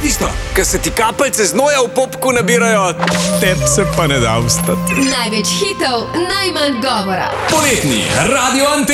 tisto, ker se ti kapljice znoja v popku nabirajo, tep se pa ne da vstati. Največ hitov, najmanj govora. Poletni Radio Antena.